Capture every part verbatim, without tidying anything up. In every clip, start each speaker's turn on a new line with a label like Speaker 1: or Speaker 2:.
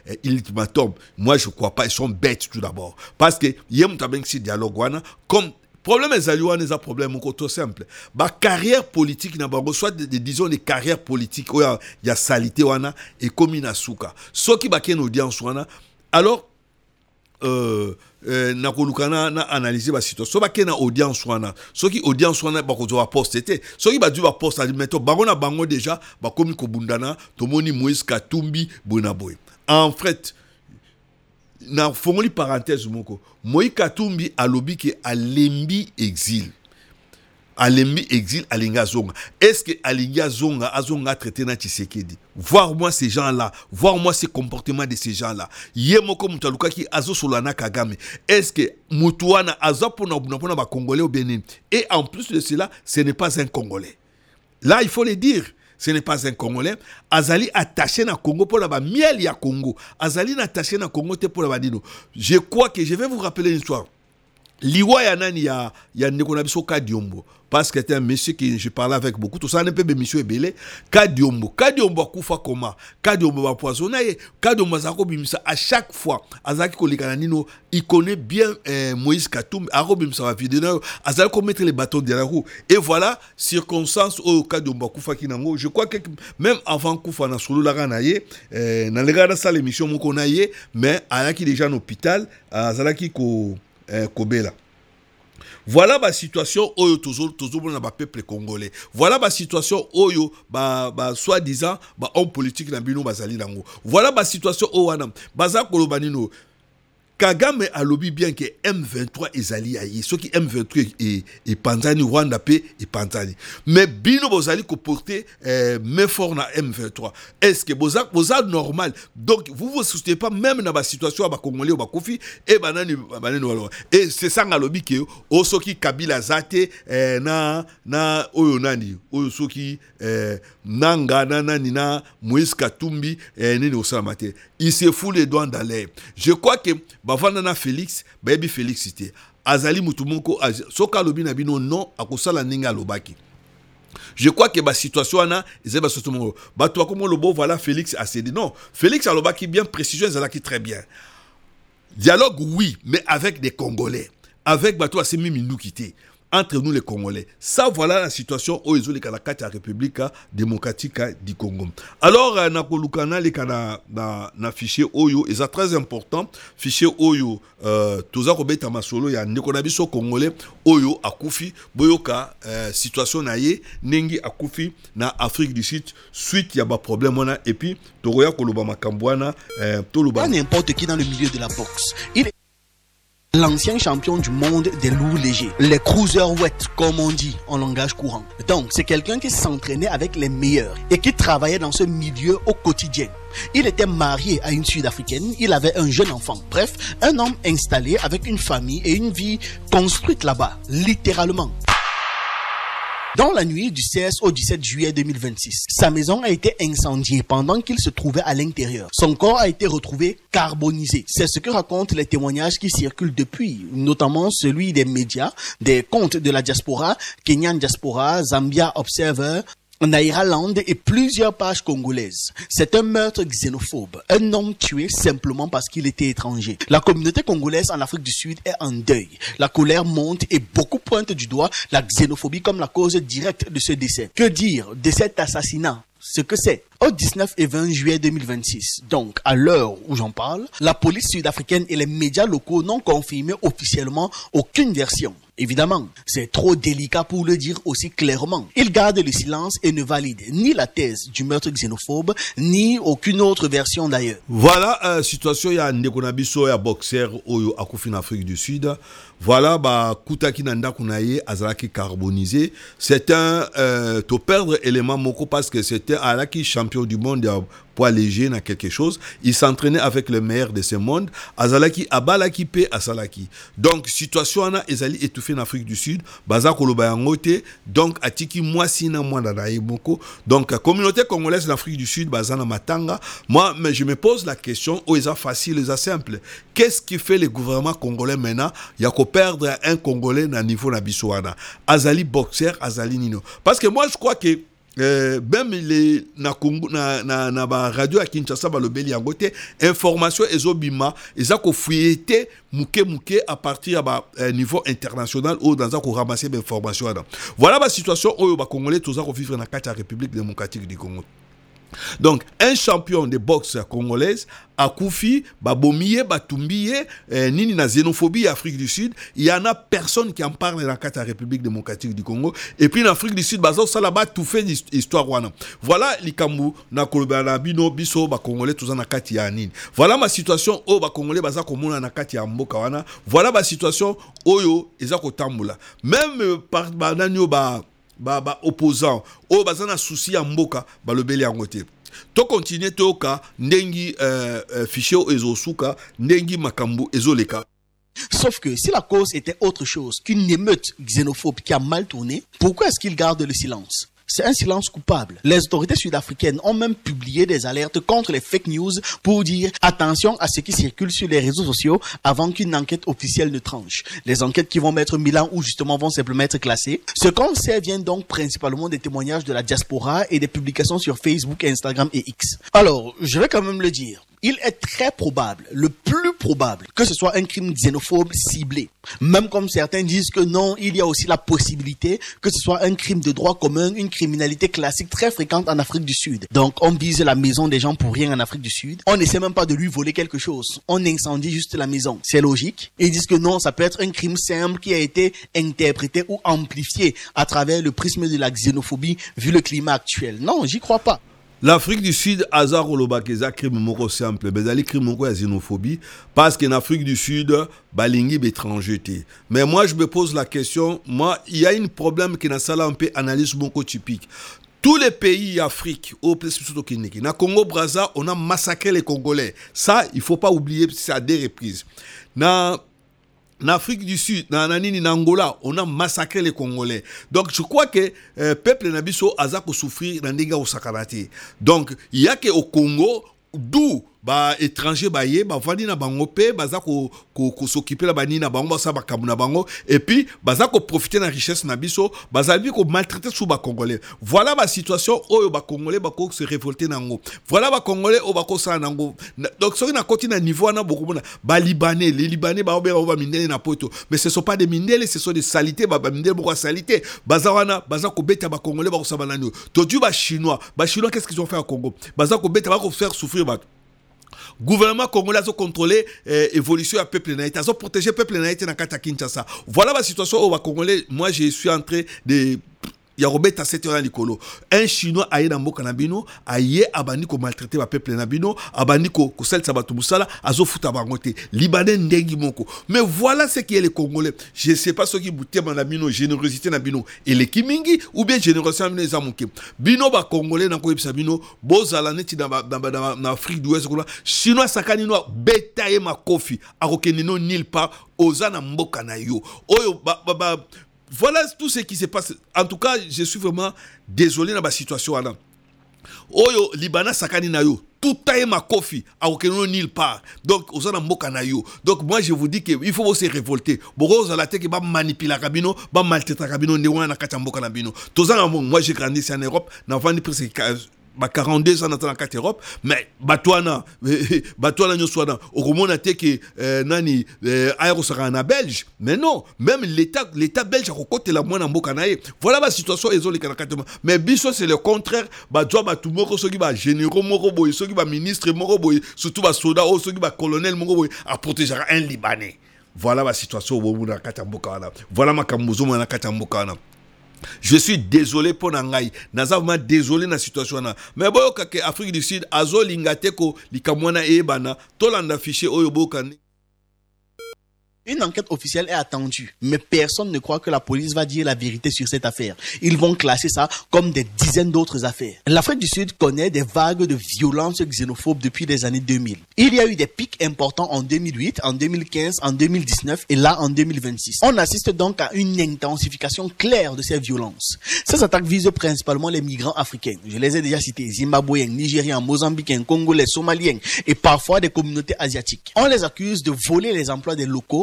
Speaker 1: eh, ultimatum. Moi, je ne crois pas. Ils sont bêtes tout d'abord. Parce que, il y a un dialogue, comme problème est un problème tout simple. La carrière politique, soit des, disons des carrières politiques, où il y a salité, et comme il y a souka. Ce qui est une audience, alors, euh, euh, na kolukana na analyser la situation. So ba kena audience wana. So ki audience wana ba ko zo poster. So ki ba du ba poster meto bango na bango déjà ba komi ko bundana to moni Moïse Katumbi bonaboy. En fait, na fongoli parenthèse moko. Moïse Katumbi alobi ke alembi exil. Alembi exil alinga zonga. Est-ce que alinga zonga azonga traité na Tshisekedi? Voir moi ces gens-là, voir moi ces comportements de ces gens-là. Yemoko mutaluka ki azo solana Kagame. Est-ce que mutuana azapo na na ba Congolais au Bénin? Et en plus de cela, ce n'est pas un Congolais. Là, il faut le dire. Ce n'est pas un Congolais. Azali attaché na Congo pour la ba miel ya Congo. Azali attaché na Congo te pour la ba dino. Je crois que je vais vous rappeler une histoire. Liwa ya nani ya ya Nekonabiso Kadiombo, parce que c'était un monsieur qui je parlais avec beaucoup, tout ça n'est pas monsieur Ebele. Kadiombo Kadiombo akufa koma, Kadiombo va poisonner, Kadiombo zako bimisa à chaque fois azaki kolekana nino, il connaît bien euh, Moïse Katumbi, aro bimisa va vidéo azali ko mettre les bâtons derrière la roue. Et voilà circonstance au Kadiombo akufa kinango. Je crois que même avant kufa na solo la ranaye euh, na lega ça l'émission moko naye, mais alaki déjà en hôpital, azalaki ko Euh, Kobela. Voilà la situation oyo toujours toujours na ba peuple congolais. Voilà la situation oyo ba ba soi-disant ba homme politique na bino bazali nango. Voilà la situation owana baza koloba nino. Kagame a lobby bien que M vingt-trois ezali ayi, ce qui M vingt-trois et et Panzani Rwanda pe et Panzani. Mais bino bozali ko porter euh, main fort na M vingt-trois. Est-ce que boza boza normal? Donc vous vous souciez pas même dans la situation ba Congolais ba Kofi et banani banani walo. Et c'est ça nga lobby que o soki Kabila zate euh, na na oyo nani oyo soki euh, nanga na nani na Moïse Katumbi euh, nini osamate. Il se fout les doigts dans l'air. Je crois que bavana Félix, baby Félix cité. Azali mutumonko soka lobi na bino non akosala ninga lobaki. Je crois que la situation na ezeba sotomo. Ba toi comme lobo voilà Félix a cédé. Non, Félix a lobaki bien précision ezalaki très bien. Dialogue oui, mais avec des Congolais. Avec bato a semi minou quitté. Entre nous les Congolais. Ça, voilà la situation où ils ont les la République démocratique du Congo. Alors, na kolukana les kana na na fichier Oyo, et c'est très important. Fichier Oyo, euh, toza kobeta masolo ya nekonabiso Congolais Oyo akufi boyoka euh, situation naye nengi akufi na Afrique du Sud suite ya ba problème on a et puis toroya koloba makambwana euh, toloba.
Speaker 2: Pas n'importe qui dans le milieu de la boxe. Il est l'ancien champion du monde des lourds légers, les cruiserweights comme on dit en langage courant. Donc c'est quelqu'un qui s'entraînait avec les meilleurs et qui travaillait dans ce milieu au quotidien. Il était marié à une Sud-Africaine, il avait un jeune enfant. Bref, un homme installé avec une famille et une vie construite là-bas, littéralement. Dans la nuit du seize au dix-sept juillet deux mille vingt-six, sa maison a été incendiée pendant qu'il se trouvait à l'intérieur. Son corps a été retrouvé carbonisé. C'est ce que racontent les témoignages qui circulent depuis, notamment celui des médias, des comptes de la diaspora, Kenyan Diaspora, Zambia Observer, Naira Land et plusieurs pages congolaises. C'est un meurtre xénophobe. Un homme tué simplement parce qu'il était étranger. La communauté congolaise en Afrique du Sud est en deuil. La colère monte et beaucoup pointent du doigt la xénophobie comme la cause directe de ce décès. Que dire de cet assassinat? Ce que c'est. Au dix-neuf et vingt juillet deux mille vingt-six, donc à l'heure où j'en parle, la police sud-africaine et les médias locaux n'ont confirmé officiellement aucune version. Évidemment, c'est trop délicat pour le dire aussi clairement. Ils gardent le silence et ne valident ni la thèse du meurtre xénophobe, ni aucune autre version d'ailleurs.
Speaker 1: Voilà la euh, situation, il y a Ndekonabiso, il y a boxer au Akufi en Afrique du Sud. Voilà, bah, Koutaki Nanda Kunaye, Azalaki carbonisé. C'est un, euh, to perdre élément moko parce que c'était Alaki champion du monde poids léger na quelque chose. Il s'entraînait avec le meilleur de ce monde. Azalaki abalaki pe asalaki. Donc situation na ezali étouffé en Afrique du Sud. Baza koloba yangote. Donc atiki mwasi na mwanda na yeboko. Donc communauté congolaise en Afrique du Sud baza na matanga. Moi, mais je me pose la question, oh, est facile, est simple. Qu'est-ce qui fait le gouvernement congolais maintenant? Il y a qu'à perdre un Congolais na niveau na bisouana. Azali boxer, Azali nino. Parce que moi je crois que euh, même les na Congo na na na ba radio à Kinshasa ba lobeli yangote information ezobima ezako fouilleté muke muke à partir à euh, niveau international ou dans za ko ramasser des informations. Voilà la situation où ba congolais tous za ko vivre na kati ya République démocratique du Congo. Donc, un champion de boxe congolaise a Koufi, Babomiye, Batumbiye, eh, Nini na xénophobie Afrique du Sud. Il y en a personne qui en parle dans la République démocratique du Congo. Et puis en Afrique du Sud, bazo ça là-bas tout fait histoire wana. Voilà likambu na kolobana bino biso ba congolais tous na kati ya nini. Voilà ma situation au ba congolais baza komona na kati ya mboka wana. Voilà ma situation oyo ezako tambula. Même euh, par bananyo ba ba ba opposant o bazana souci ya mboka ba lobeli yangote to continuer toka ndengi euh, euh, fichier ezosuka ndengi makambu ezoleka.
Speaker 2: Sauf que si la cause était autre chose qu'une émeute xénophobe qui a mal tourné, pourquoi est-ce qu'il garde le silence? C'est un silence coupable. Les autorités sud-africaines ont même publié des alertes contre les fake news pour dire attention à ce qui circule sur les réseaux sociaux avant qu'une enquête officielle ne tranche. Les enquêtes qui vont mettre Milan ou justement vont simplement être classées. Ce qu'on sait vient donc principalement des témoignages de la diaspora et des publications sur Facebook, Instagram et X. Alors, je vais quand même le dire. Il est très probable, le plus probable, que ce soit un crime xénophobe ciblé. Même comme certains disent que non, il y a aussi la possibilité que ce soit un crime de droit commun, une criminalité classique très fréquente en Afrique du Sud. Donc, on vise la maison des gens pour rien en Afrique du Sud. On n'essaie même pas de lui voler quelque chose. On incendie juste la maison. C'est logique. Ils disent que non, ça peut être un crime simple qui a été interprété ou amplifié à travers le prisme de la xénophobie vu le climat actuel. Non, j'y crois pas.
Speaker 1: L'Afrique du Sud, hasard au lobakeza crime moko simple, mais ali crime moko ya xénophobie parce qu'en Afrique du Sud, balingi étrangeté. Mais moi je me pose la question, moi il y a un problème qui n'a ça là un peu analyse moko typique. Tous les pays d'Afrique, au plus au Kenya, na Congo Brazza, on a massacré les Congolais. Ça, il faut pas oublier, c'est à des reprises. Na En Afrique du Sud, en Angola, on a massacré les Congolais. Donc, je crois que le euh, peuple Nabiso a souffrir dans les au Sakarate. Donc, il y a qu'au Congo, d'où ba étranger ba ye ba vandi na bango pe baza ko ko, ko s'occuper la bani na bango ba sa ba kabuna bango et puis baza ko profiter na richesse na biso baza bi ko maltraiter sous ba congolais. Voilà ma situation oyo ba congolais ba ko se révolter nango. Voilà ba congolais o ba ko sa nango. Donc so na continue na niveau na beaucoup ba libanais, les libanais ba oba ba mindele na poto. Mais ce sont pas des mindele, ce sont des salités ba ba mindele beaucoup salité. Baza wana baza ko beta ba congolais ba ko sa banano. To du ba chinois, ba chinois qu'est-ce qu'ils ont fait au Congo? Baza ko beta ba ko faire souffrir ba gouvernement congolais a contrôlé l'évolution du peuple naïté, a protégé le peuple naïté dans le Kinshasa. Voilà la situation où Congolais, moi je suis en train de ya robeta sept ans likolo. Un chinois aye na mboka na bino, aye abani ko maltraiter ba peuple na bino, abani ko ko sel sabatu musala, azo futa bangote. Libanais ndengi moko. Mais voilà ce qui est les Congolais. Je sais pas ce qui bouté na bino, générosité na bino et les kimingi ou bien générosité na bino ezamuke. Bino ba Congolais na ko yebisa bino, bozala neti na na na Afrique d'Ouest ko chinois sakani no betaye makofi, akokeni no nil pa ozana mboka na yo. Oyo ba ba voilà tout ce qui se passe. En tout cas, je suis vraiment désolé dans ma situation. Oyo, Libanais sakani na yo. Tout taille ma kofi. A aucun nulle part. Donc, aux en mboka na yo. Donc, moi, je vous dis qu'il faut se révolter. Boro, vous allez ba manipuler la cabino, ba maltraiter la cabino, ne wana kata mboka na bino. Tous en moi, j'ai grandi ici en Europe. N'a vendu presque ba quarante-deux ans dans la carte Europe, mais batouana batouana nous soit dans au moment que nani aéro sera en Belge, mais non, même l'état l'état belge a côté la moins en Bokanaï. Voilà la situation isolée kanakatement. Mais biso c'est le contraire, ba doit ba tout moko soki ba généraux moko boy, soki ba ministre moko boy, surtout ba soldat ou soki ba colonel moko boy à protéger un Libanais. Voilà la situation au moment de la carte Bokana. Voilà ma kamuzo na carte Bokana. Je suis désolé pour Nangaï. Nazavement désolé dans la situation. Mais bon, que Afrique du Sud, Azo Lingate ko likamwana ebana, tolanda fichier oyobokani.
Speaker 2: Une enquête officielle est attendue, mais personne ne croit que la police va dire la vérité sur cette affaire. Ils vont classer ça comme des dizaines d'autres affaires. L'Afrique du Sud connaît des vagues de violence xénophobe depuis les années deux mille. Il y a eu des pics importants en deux mille huit, en deux mille quinze, en deux mille dix-neuf et là en deux mille vingt-six. On assiste donc à une intensification claire de ces violences. Ces attaques visent principalement les migrants africains. Je les ai déjà cités, Zimbabwéens, Nigériens, Mozambicains, Congolais, Somaliens et parfois des communautés asiatiques. On les accuse de voler les emplois des locaux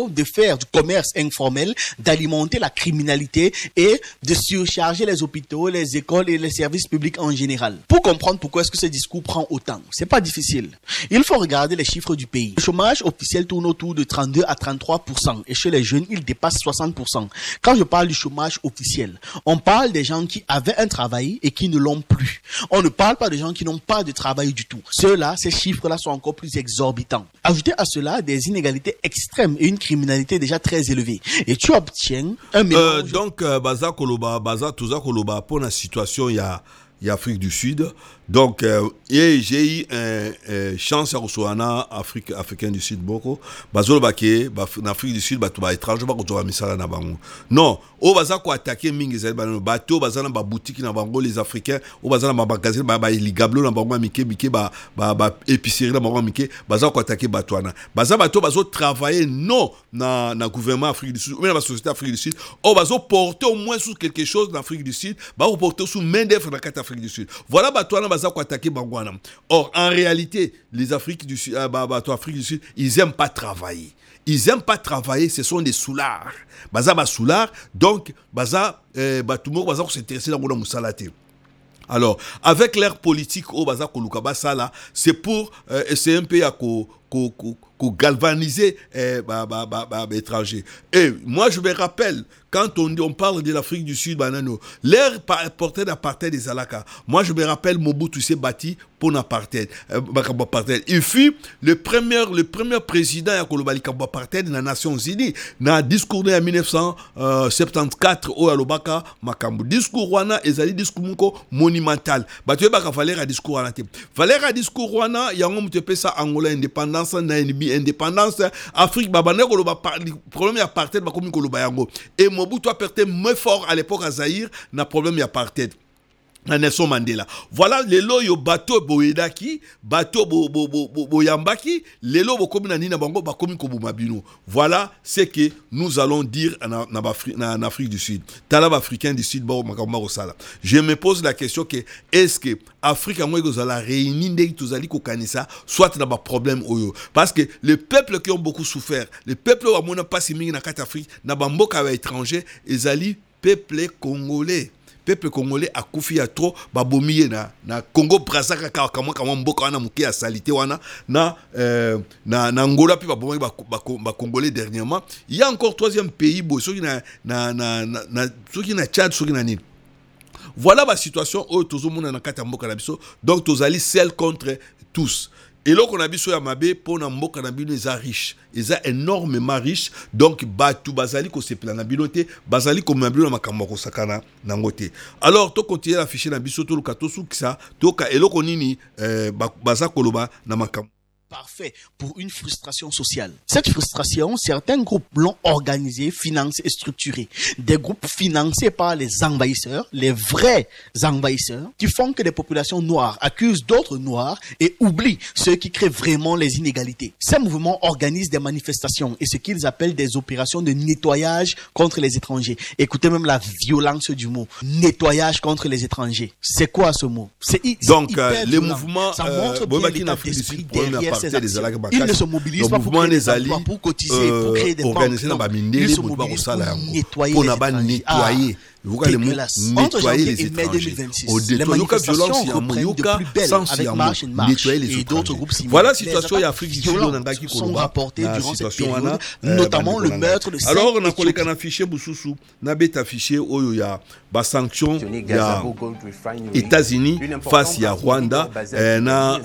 Speaker 2: plutôt de faire du commerce informel, d'alimenter la criminalité et de surcharger les hôpitaux, les écoles et les services publics en général. Pour comprendre pourquoi est-ce que ce discours prend autant, c'est pas difficile. Il faut regarder les chiffres du pays. Le chômage officiel tourne autour de trente-deux à trente-trois pour cent et chez les jeunes, il dépasse soixante pour cent. Quand je parle du chômage officiel, on parle des gens qui avaient un travail et qui ne l'ont plus. On ne parle pas de gens qui n'ont pas de travail du tout. Ceux-là, ces chiffres-là sont encore plus exorbitants. Ajoutez à cela des inégalités extrêmes et une criminalité déjà très élevée. Et tu obtiens un mélange...
Speaker 1: Euh, donc, euh, Baza Koloba, Baza Touza Koloba, pour la situation, il y a, il y a Afrique du Sud. Donc, euh, et j'ai eu euh, euh, chance à recevoir en Afrique africaine du Sud beaucoup. Bazolo baké, en Afrique du Sud, bato ba étranger, ba kotoba misala na bango. Non, au baza ko attaquer mingi zali ba bato baza na ba boutique na bango les Africains, au baza na ba magasin ba ba ligablo na bango mike mike ba ba ba épicerie na bango mike, baza ko attaquer bato na. Baza bato bazo travailler non na na gouvernement Afrique du Sud, ou même la société Afrique du Sud, au bazo porter au moins sur quelque chose dans Afrique du Sud, ba porter sous main d'œuvre dans quatre Afrique du Sud. Voilà bato na attaquer Bangwana. Or, en réalité, les Afriques du Sud, euh, bah, bah, Afrique du Sud, ils n'aiment pas travailler. Ils n'aiment pas travailler, ce sont des soulards. Baza ba soulards, donc, baza, euh, bah, tout le monde va s'intéresser dans le moussalate. Alors, avec l'ère politique au baza koluka basala, c'est pour euh, essayer un peu à ko ko ko ko galvaniser eh, bah, bah, bah, bah, bah, étrangers. Et moi, je me rappelle, quand on, on parle de l'Afrique du Sud, banano, l'ère portée d'apartheid des Alaka. Moi, je me rappelle Mobutu s'est bâti pour l'apartheid. Euh, il fut le premier, le premier président à Kolobali Apartheid des Nations Unies. Dans le discours en dix-neuf cent soixante-quatorze au Alobaka Makambu. Discours wana ezali discours moko monumental. Batu baka Valère discours wana te. Valère discours wana yango mtepe sa Angola indépendance na ennemi indépendance Afrique babane koloba problème apartheid bakomi koloba yango. Et Mobutu a perdu moins fort à l'époque à Zaïre na problème apartheid. Nelson Mandela. Voilà les lots yo bateau boyedaki, bateau bo bo bo boyambaki, les lots bo komi na nina bango ba komi ko bumabino. Voilà ce que nous allons dire en Afrique du Sud. Talab africain du Sud ba makamba osala. Je me pose la question que est-ce que Afrique a moins la réunir ndeki tozali ko kanisa soit na ba problème oyo parce que les peuples qui ont beaucoup souffert, les peuples wa mona pas mingi na kat Afrique na ba mboka ba étranger, ezali peuple congolais. Peuple congolais a koufi ya trop babomiye na na Congo Brazzaville ka kamwa kamwa mboka wana muke ya salité wana na euh, na na Angola puis babomiye ba, ba, ba congolais dernièrement. Il y a encore troisième pays bo soki na na na na soki na Tchad soki na nini. Voilà la situation où tout le monde na kata mboka na biso. Donc tozali seul contre tous. Et là, on a vu sur Yamabe, pour na mboka na bino eza riche, eza énormément riche. Donc batu bazali ko se plan na binote, bazali ko mabilo na makambo ko sakana na ngote. Alors to continuer à afficher na biso to lukato su kisa, to ka eloko nini euh baza koloba na makambo.
Speaker 2: Parfait pour une frustration sociale. Cette frustration, certains groupes l'ont organisée, financée et structurée. Des groupes financés par les envahisseurs, les vrais envahisseurs, qui font que des populations noires accusent d'autres noirs et oublient ceux qui créent vraiment les inégalités. Ces mouvements organisent des manifestations et ce qu'ils appellent des opérations de nettoyage contre les étrangers. Écoutez même la violence du mot. Nettoyage contre les étrangers. C'est quoi ce mot? C'est
Speaker 1: donc euh, les mouvements
Speaker 2: ça montre
Speaker 1: euh,
Speaker 2: bien l'état d'esprit derrière. Ils ne se mobilisent pas pour créer des emplois, pour cotiser, pour créer des banques. Ils se mobilisent pour nettoyer les étrangers. Ah, dégueulasse. Entre janvier et mai deux mille vingt-six, les manifestations reprennent de plus belle avec Marche and Marche et d'autres groupes similaires.
Speaker 1: Voilà la situation en Afrique du Sud
Speaker 2: qui sont rapportées durant cette période, notamment le meurtre de cinq
Speaker 1: Alors, on a collé un affiché Boussoussou, on a un affiché où il y a des sanctions, il y a États-Unis face à Rwanda, na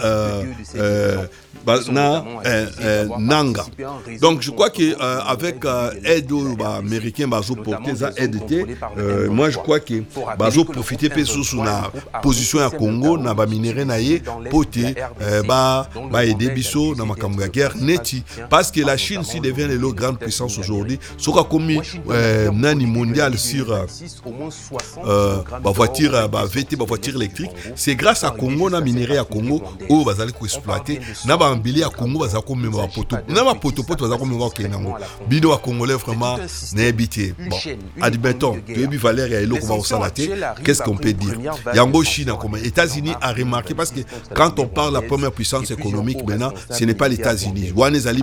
Speaker 1: na Nanga. Donc, je crois qu'avec aide américaine, bazo porter ça aide. Moi je crois que bazo profiter pe sous na position ya Congo na ba minéraux na ye poté ba ba aider biso na makambo ya guerre neti parce que la Chine si devient la grande puissance aujourd'hui soka komi nani mondial sur euh ba voiture ba V T ba voiture électrique c'est grâce à Congo na minéraux ya Congo où bazali ko exploiter na ba mbili ya Congo bazali ko mema poto na ba poto poto bazali ko mema kenango bido wa congolais vraiment na habité bon admettons que valeur et l'eau qu'on va au salaté. Qu'est-ce qu'on peut dire? Yango Chine, comme États-Unis a remarqué parce que quand on parle de la première puissance économique maintenant, ce n'est pas les États-Unis.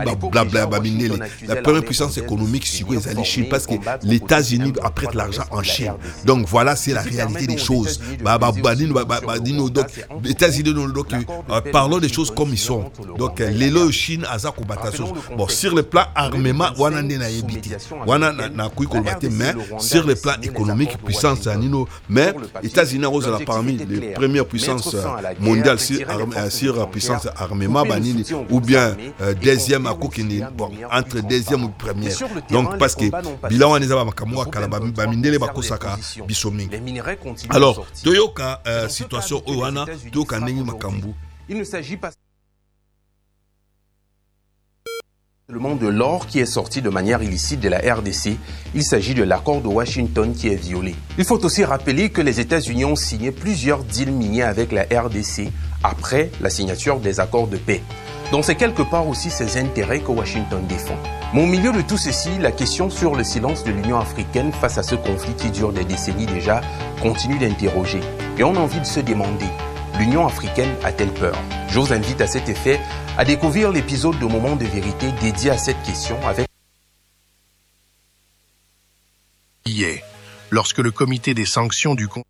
Speaker 1: La première puissance économique, c'est la Chine parce que les États-Unis prêtent l'argent en Chine. Donc voilà, c'est la réalité des choses. Donc, les États-Unis, parlons des choses comme ils sont. Donc, les lois Chine, Aza combattation. Bon, sur le plan armement, on a évité. On a mais sur le plan économique, puissance anino, mais les États-Unis sont parmi les premières puissances mondiales sur, sur puissance armement, ou bien euh, deuxième à Koukini, bon, entre deuxième ou première. Donc, parce que bilan on est à Makamwa, Kalabamindele Bakosaka, Bisoming. Alors, Toyoka, euh, situation Owana, Toyoka Nengi Makambu.
Speaker 3: Il ne s'agit pas seulement de l'or qui est sorti de manière illicite de la R D C, il s'agit de l'accord de Washington qui est violé. Il faut aussi rappeler que les États-Unis ont signé plusieurs deals miniers avec la R D C après la signature des accords de paix. Donc c'est quelque part aussi ces intérêts que Washington défend. Mais au milieu de tout ceci, la question sur le silence de l'Union africaine face à ce conflit qui dure des décennies déjà continue d'interroger. Et on a envie de se demander, l'Union africaine a-t-elle peur? Je vous invite à cet effet à découvrir l'épisode de Moment de vérité dédié à cette question avec...
Speaker 4: Hier, lorsque le comité des sanctions du